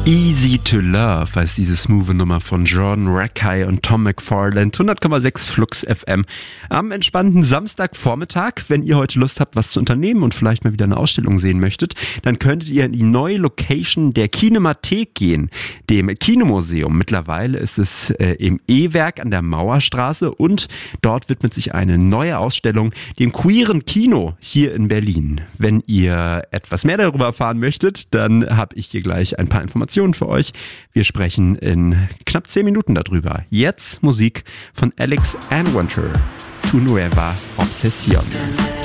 Easy to Love heißt diese smooth Nummer von Jordan Rakei und Tom McFarland, 100,6 Flux FM. Am entspannten Samstagvormittag, wenn ihr heute Lust habt, was zu unternehmen und vielleicht mal wieder eine Ausstellung sehen möchtet, dann könntet ihr in die neue Location der Kinemathek gehen, dem Kinomuseum. Mittlerweile ist es im E-Werk an der Mauerstraße und dort widmet sich eine neue Ausstellung dem queeren Kino hier in Berlin. Wenn ihr etwas mehr darüber erfahren möchtet, dann habe ich hier gleich ein paar Informationen für euch. Wir sprechen in knapp 10 Minuten darüber. Jetzt Musik von Alex Anwandter, Tu Nueva Obsesión.